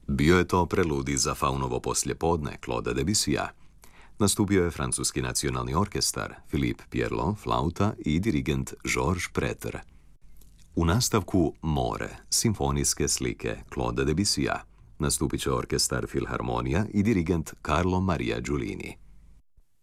Bio je to preludij za Faunovo poslijepodne Claude Debussya. Nastupio je Francuski nacionalni orkestar, Philippe Pierlot, flauta i dirigent Georges Preter. U nastavku More, simfonijske slike Claude Debussya. Nastupit će orkestar Filharmonija i dirigent Carlo Maria Giulini.